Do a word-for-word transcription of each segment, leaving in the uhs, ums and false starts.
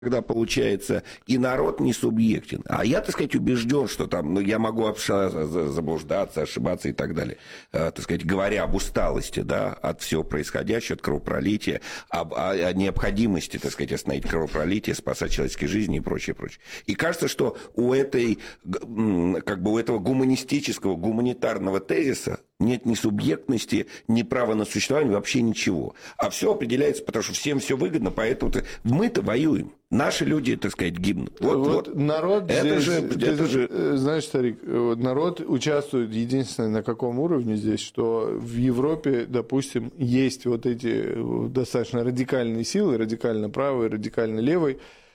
когда получается и народ не субъектен. А я, так сказать, убежден, что там, ну, я могу заблуждаться, ошибаться и так далее, э, так сказать, говоря об усталости, да, от всего происходящего, от кровопролития, об, о, о необходимости, так сказать, остановить кровопролитие, спасать человеческие жизни и прочее, прочее. И кажется, что у этой, как бы у этого гуманистического, гуманитарного тезиса нет ни субъектности, ни права на существование, вообще ничего. А все определяется, потому что всем все выгодно, поэтому мы-то воюем. Наши люди, так сказать, гибнут. Вот, вот, вот. Народ это здесь, же, это ты, же... Знаешь, старик, народ участвует единственное на каком уровне здесь, что в Европе, допустим, есть вот эти достаточно радикальные силы, радикально правые, радикально левые,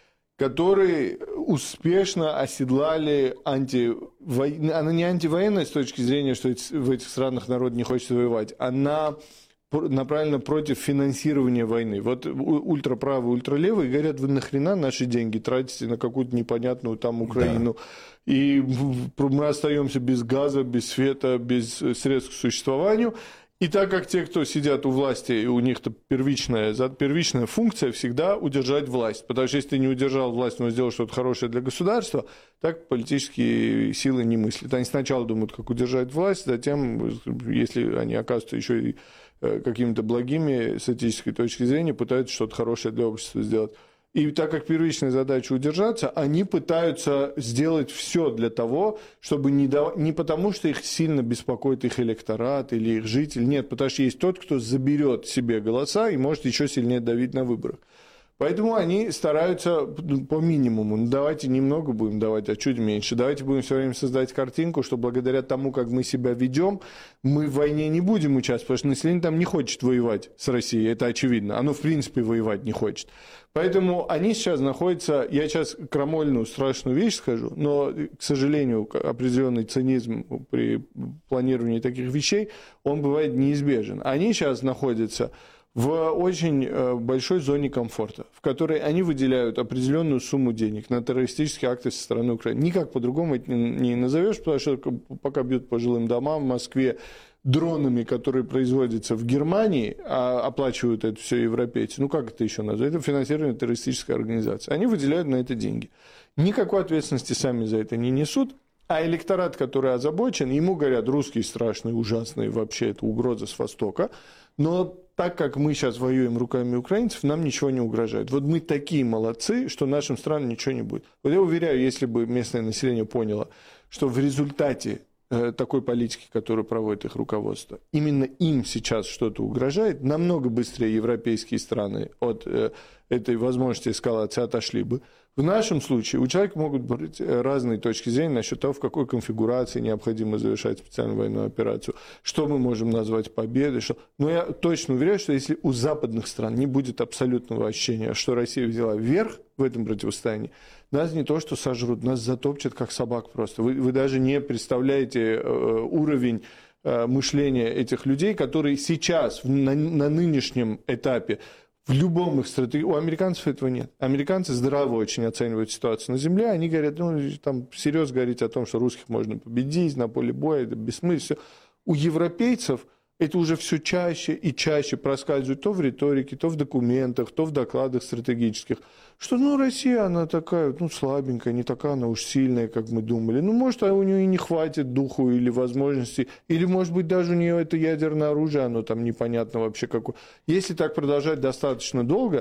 которые успешно оседлали антивоенную... Она не антивоенная с точки зрения, что в этих странах народ не хочет воевать. Она направлена против финансирования войны. Вот ультраправые, ультралевые говорят, вы нахрена наши деньги тратите на какую-то непонятную там Украину. Да. И мы остаемся без газа, без света, без средств к существованию. И так как те, кто сидят у власти, и у них-то первичная, первичная функция всегда удержать власть. Потому что если ты не удержал власть, но сделал что-то хорошее для государства, так политические силы не мыслят. Они сначала думают, как удержать власть, затем, если они оказываются еще и какими-то благими с этической точки зрения, пытаются что-то хорошее для общества сделать. И так как первичная задача удержаться, они пытаются сделать все для того, чтобы не, дав... не потому, что их сильно беспокоит их электорат или их житель, нет, потому что есть тот, кто заберет себе голоса и может еще сильнее давить на выборах. Поэтому они стараются по минимуму. Ну, давайте немного будем давать, а чуть меньше. Давайте будем все время создать картинку, что благодаря тому, как мы себя ведем, мы в войне не будем участвовать, потому что население там не хочет воевать с Россией, это очевидно. Оно, в принципе, воевать не хочет. Поэтому они сейчас находятся... Я сейчас крамольную, страшную вещь скажу, но, к сожалению, определенный цинизм при планировании таких вещей, он бывает неизбежен. Они сейчас находятся в очень большой зоне комфорта, в которой они выделяют определенную сумму денег на террористические акты со стороны Украины. Никак по-другому это не назовешь, потому что пока бьют по жилым домам в Москве дронами, которые производятся в Германии, а оплачивают это все европейцы, ну как это еще назвать? Это финансирование террористической организации. Они выделяют на это деньги. Никакой ответственности сами за это не несут. А электорат, который озабочен, ему говорят, русские страшные, ужасные, вообще это угроза с Востока. Но так как мы сейчас воюем руками украинцев, нам ничего не угрожает. Вот мы такие молодцы, что нашим странам ничего не будет. Вот я уверяю, если бы местное население поняло, что в результате такой политики, которую проводит их руководство, именно им сейчас что-то угрожает, намного быстрее европейские страны от этой возможности эскалации отошли бы. В нашем случае у человека могут быть разные точки зрения насчет того, в какой конфигурации необходимо завершать специальную военную операцию, что мы можем назвать победой. Что... Но я точно уверяю, что если у западных стран не будет абсолютного ощущения, что Россия взяла верх в этом противостоянии, нас не то что сожрут, нас затопчат как собак просто. Вы, вы даже не представляете э, уровень э, мышления этих людей, которые сейчас, на, на нынешнем этапе, в любом их стратегии... У американцев этого нет. Американцы здраво очень оценивают ситуацию на земле. Они говорят, ну, там, всерьез говорить о том, что русских можно победить на поле боя, это бессмысленно. У европейцев это уже все чаще и чаще проскальзывает то в риторике, то в документах, то в докладах стратегических, что, ну, Россия, она такая, ну, слабенькая, не такая она уж сильная, как мы думали. Ну, может, у нее и не хватит духу или возможностей, или, может быть, даже у нее это ядерное оружие, оно там непонятно вообще какое. Если так продолжать достаточно долго,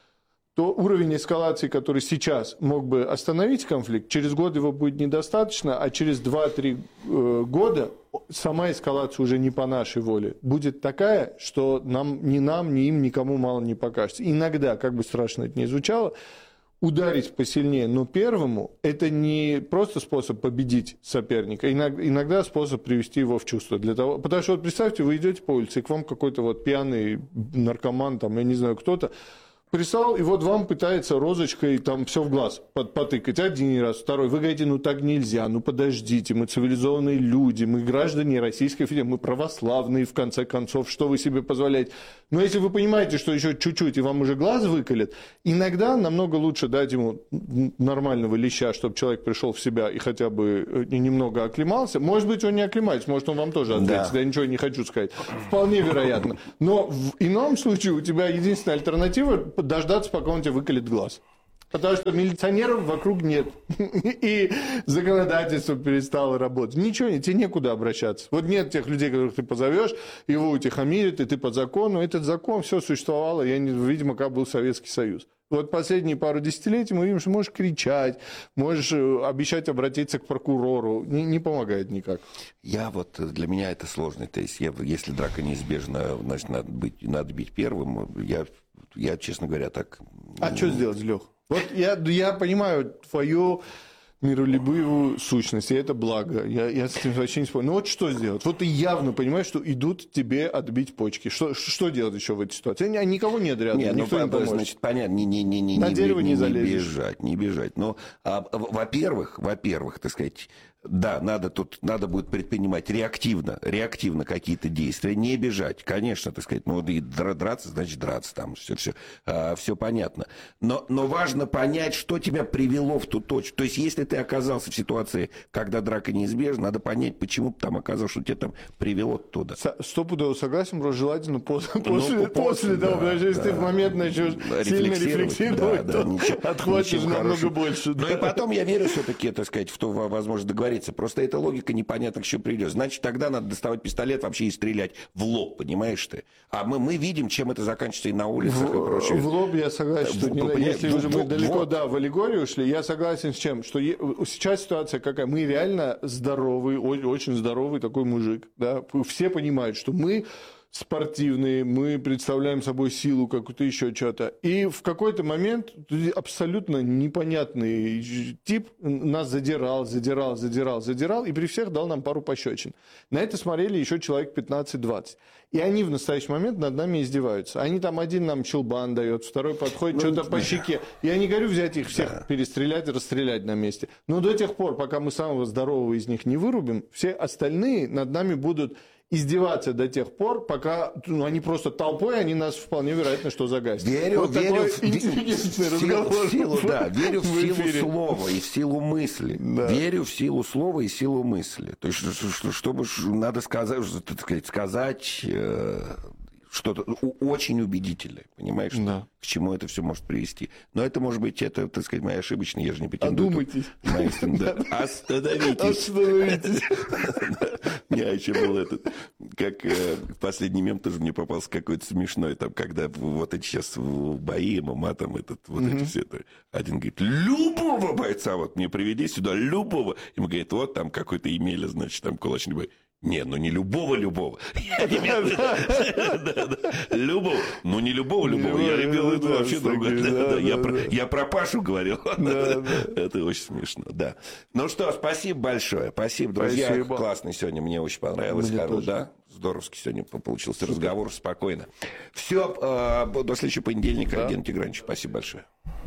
то уровень эскалации, который сейчас мог бы остановить конфликт, через год его будет недостаточно, а через два-три года сама эскалация уже не по нашей воле будет такая, что нам, ни нам, ни им, никому мало не покажется. Иногда, как бы страшно это ни звучало, ударить посильнее, но первому – это не просто способ победить соперника, иногда, иногда способ привести его в чувство. Для того, потому что, вот представьте, вы идете по улице, и к вам какой-то вот пьяный наркоман, там, я не знаю, кто-то, прислал, и вот вам пытается розочкой там все в глаз потыкать один раз, второй. Вы говорите, ну так нельзя, ну подождите, мы цивилизованные люди, мы граждане Российской Федерации, мы православные, в конце концов, что вы себе позволяете. Но если вы понимаете, что еще чуть-чуть, и вам уже глаз выколет, иногда намного лучше дать ему нормального леща, чтобы человек пришел в себя и хотя бы немного оклемался. Может быть, он не оклемается, может, он вам тоже ответит, да. Я ничего не хочу сказать. Вполне вероятно. Но в ином случае у тебя единственная альтернатива – дождаться, пока он тебе выколет глаз. Потому что милиционеров вокруг нет. И законодательство перестало работать. Ничего нет, тебе некуда обращаться. Вот нет тех людей, которых ты позовешь, его утихомирят, и ты под законом. Этот закон, все существовало, я не, видимо, как был Советский Союз. Вот последние пару десятилетий мы видим, что можешь кричать, можешь обещать обратиться к прокурору. Не, не помогает никак. Я вот, для меня это сложно. То есть, я, если драка неизбежна, значит, надо, быть, надо бить первым. Я, я, честно говоря, так... А ну... что сделать, Лех? Вот я, я понимаю твою миролюбивую сущность, и это благо. Я, я с этим вообще не спорю. Но вот что сделать? Вот ты явно понимаешь, что идут тебе отбить почки. Что, что делать еще в этой ситуации? Никого нет рядом, не, никто ну, не поможет. Значит, понятно, не, не, не, не, на не, дерево не, не, не залезешь. бежать, не бежать. Но, а, во-первых, во-первых, так сказать... Да, надо тут, надо будет предпринимать реактивно, реактивно какие-то действия, не бежать, конечно, так сказать, ну, и драться, значит, драться, там, все, все, а, все понятно. Но, но важно понять, что тебя привело в ту точку. То есть, если ты оказался в ситуации, когда драка неизбежна, надо понять, почему ты там оказался, что тебя там привело туда. Стопудово согласен, просто желательно после, ну, после, после да, того, потому что если да, ты в момент начнешь сильно рефлексировать, да, то да, ничего, отхватишь намного хорошего. Больше. Да. Ну, и потом я верю все-таки, так сказать, в то, возможно, договориться. Просто эта логика непонятно к чему придет. Значит, тогда надо доставать пистолет вообще и стрелять в лоб, понимаешь ты? А мы, мы видим, чем это заканчивается и на улицах, в, и прочее. В лоб я согласен, что в, не, если в, уже в, мы в, далеко вот. Да, в аллегорию ушли, я согласен с чем? Что е, сейчас ситуация какая? Мы реально здоровый, очень здоровый такой мужик. Да? Все понимают, что мы спортивные, мы представляем собой силу какую-то, еще что-то. И в какой-то момент абсолютно непонятный тип нас задирал, задирал, задирал, задирал, и при всех дал нам пару пощечин. На это смотрели еще человек пятнадцать-двадцать. И они в настоящий момент над нами издеваются. Они там, один нам челбан дает, второй подходит, ну, что-то по щеке. Я не говорю взять их всех, да. перестрелять и расстрелять на месте. Но до тех пор, пока мы самого здорового из них не вырубим, все остальные над нами будут издеваться до тех пор, пока ну, они просто толпой, они нас вполне вероятно, что загасят. Верю, вот верю такой в, интеллигентный в, разговор. В силу, да, верю в, в силу эфире. слова и в силу мысли. Да. Верю в силу слова и силу мысли. То есть, чтобы надо сказать, так сказать, сказать э, что-то очень убедительное, понимаешь, да. к чему это все может привести. Но это, может быть, это, так сказать, моя ошибочная, я же не претендую. Одумайтесь. Остановитесь. Остановитесь. У меня еще был этот, как э, последний мем тоже мне попался какой-то смешной, там, когда вот эти сейчас бои, ММА, там, этот, вот mm-hmm. эти все, это, один говорит, любого бойца вот мне приведи сюда, любого. Ему говорит, вот там какой-то Емеля, значит, там кулачный бой. Не, ну не любого-любого. Любого. Ну не любого-любого. Я имел в виду вообще другое. Я про Пашу говорил. Это очень смешно, да. Ну что, спасибо большое. Спасибо, друзья. Классный сегодня, мне очень понравилось. Да, здоровский сегодня получился разговор. Спокойно. Все, до следующего понедельника. Лена Тигранович, спасибо большое.